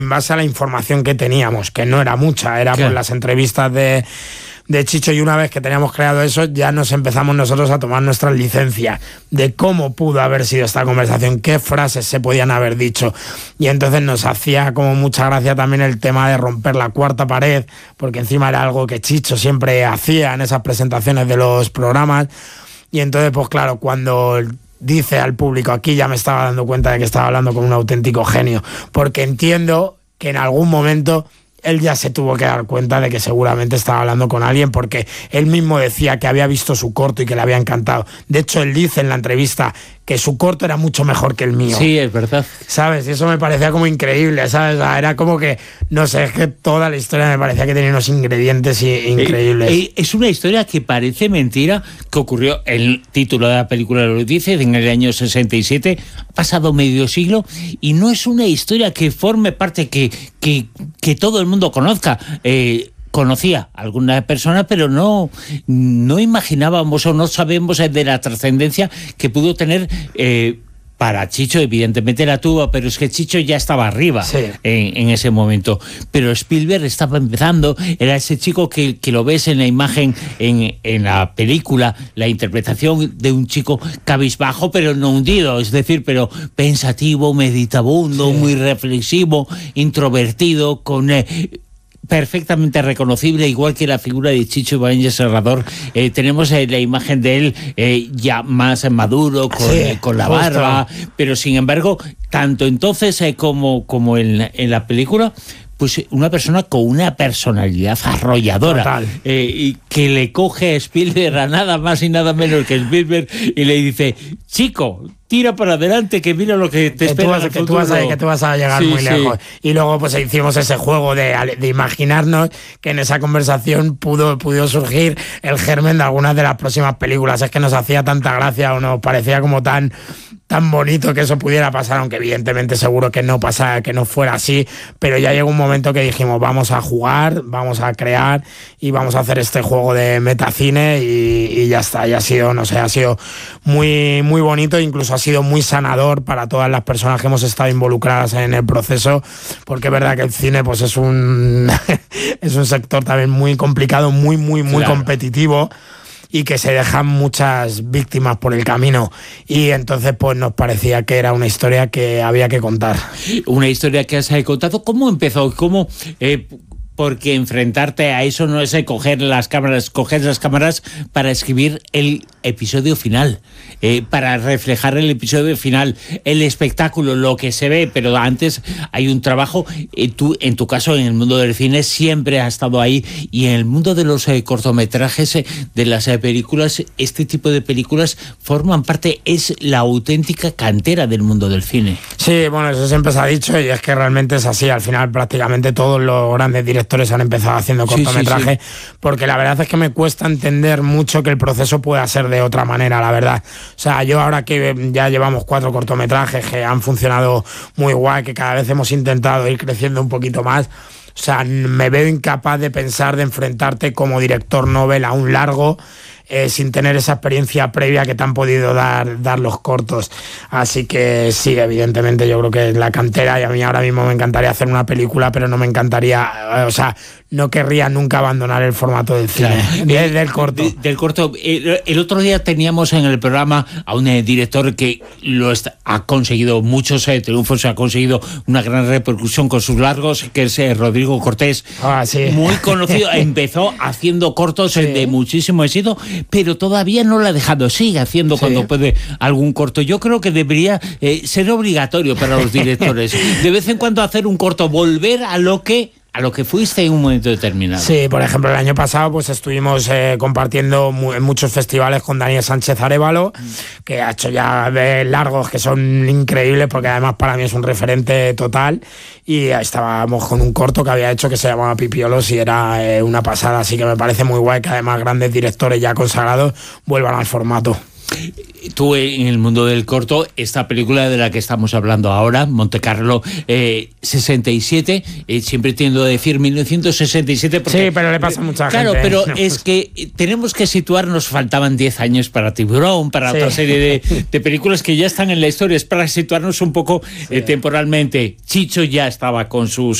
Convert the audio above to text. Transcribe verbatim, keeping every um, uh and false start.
en base a la información que teníamos, que no era mucha, era por las entrevistas de... de Chicho, y una vez que teníamos creado eso, ya nos empezamos nosotros a tomar nuestras licencias de cómo pudo haber sido esta conversación, qué frases se podían haber dicho, y entonces nos hacía como mucha gracia también el tema de romper la cuarta pared, porque encima era algo que Chicho siempre hacía en esas presentaciones de los programas, y entonces pues claro, cuando dice al público, aquí ya me estaba dando cuenta de que estaba hablando con un auténtico genio, porque entiendo que en algún momento él ya se tuvo que dar cuenta de que seguramente estaba hablando con alguien, porque él mismo decía que había visto su corto y que le había encantado. De hecho, él dice en la entrevista que su corto era mucho mejor que el mío. Sí, es verdad. ¿Sabes? Y eso me parecía como increíble, ¿sabes? O sea, era como que, no sé, es que toda la historia me parecía que tenía unos ingredientes increíbles. Eh, eh, es una historia que parece mentira, que ocurrió, el título de la película lo dice, en el año sesenta y siete, ha pasado medio siglo, y no es una historia que forme parte, que, que, que todo el mundo conozca. Eh, conocía a algunas personas, pero no, no imaginábamos o no sabemos de la trascendencia que pudo tener eh, para Chicho. Evidentemente la tuvo, pero es que Chicho ya estaba arriba, sí, en, en ese momento. Pero Spielberg estaba empezando, era ese chico que, que lo ves en la imagen, en, en la película, la interpretación de un chico cabizbajo, pero no hundido, es decir, pero pensativo, meditabundo, sí, muy reflexivo, introvertido, con... Eh, perfectamente reconocible, igual que la figura de Chicho Ibáñez Serrador. Eh, tenemos eh, la imagen de él eh, ya más maduro, con, sí, eh, con la justo. barba, pero sin embargo, tanto entonces eh, como, como en, en la película, pues una persona con una personalidad arrolladora, eh, y que le coge a Spielberg, a nada más y nada menos que Spielberg, y le dice, chico, tira para adelante, que mira lo que te que espera. Tú vas, que, tú vas a, que tú vas a llegar sí, muy sí. lejos. Y luego pues hicimos ese juego de, de imaginarnos que en esa conversación pudo, pudo surgir el germen de algunas de las próximas películas. Es que nos hacía tanta gracia, o nos parecía como tan... tan bonito que eso pudiera pasar, aunque evidentemente seguro que no pasa, que no fuera así, pero ya llegó un momento que dijimos, vamos a jugar, vamos a crear y vamos a hacer este juego de metacine, y, y ya está, ya ha sido, no sé, ha sido muy, muy bonito, incluso ha sido muy sanador para todas las personas que hemos estado involucradas en el proceso, porque es verdad que el cine pues es un es un sector también muy complicado, muy, muy, muy claro. competitivo, y que se dejan muchas víctimas por el camino, y entonces pues nos parecía que era una historia que había que contar. Una historia que has contado. ¿Cómo empezó? ¿Cómo...? Eh, porque enfrentarte a eso no es coger las cámaras, coger las cámaras para escribir el episodio final, eh, para reflejar el episodio final, el espectáculo, lo que se ve, pero antes hay un trabajo. Eh, tú, en tu caso, en el mundo del cine siempre has estado ahí, y en el mundo de los eh, cortometrajes, eh, de las eh, películas, este tipo de películas forman parte, es la auténtica cantera del mundo del cine. Sí, bueno, eso siempre se ha dicho, y es que realmente es así. Al final prácticamente todos los grandes directores han empezado haciendo cortometraje, sí, sí, sí. porque la verdad es que me cuesta entender mucho que el proceso pueda ser de otra manera, la verdad. O sea, yo ahora que ya llevamos cuatro cortometrajes que han funcionado muy guay, que cada vez hemos intentado ir creciendo un poquito más, o sea, me veo incapaz de pensar de enfrentarte como director novel a un largo Eh, sin tener esa experiencia previa que te han podido dar, dar los cortos. Así que sí, evidentemente yo creo que es la cantera, y a mí ahora mismo me encantaría hacer una película, pero no me encantaría, eh, o sea, no querría nunca abandonar el formato del cine, claro. de, del corto. De, del corto. El, el otro día teníamos en el programa a un eh, director que lo está, ha conseguido muchos eh, triunfos, ha conseguido una gran repercusión con sus largos, que es eh, Rodrigo Cortés. Ah, sí. Muy conocido, empezó haciendo cortos sí. de muchísimo éxito, pero todavía no lo ha dejado, sigue haciendo sí. cuando puede algún corto. Yo creo que debería eh, ser obligatorio para los directores, de vez en cuando hacer un corto, volver a lo que a lo que fuiste en un momento determinado. Sí, por ejemplo, el año pasado pues estuvimos eh, compartiendo mu- en muchos festivales con Daniel Sánchez Arévalo, mm. que ha hecho ya de largos que son increíbles, porque además para mí es un referente total, y estábamos con un corto que había hecho que se llamaba Pipiolos, y era eh, una pasada, así que me parece muy guay que además grandes directores ya consagrados vuelvan al formato. tú en el mundo del corto, esta película de la que estamos hablando ahora, Monte Carlo eh, sesenta y siete, eh, siempre tiendo a decir mil novecientos sesenta y siete porque, sí, pero le pasa a mucha claro, gente. Claro, pero es que tenemos que situarnos, faltaban diez años para Tiburón, para sí. otra serie de, de películas que ya están en la historia, es para situarnos un poco sí. eh, temporalmente. Chicho ya estaba con sus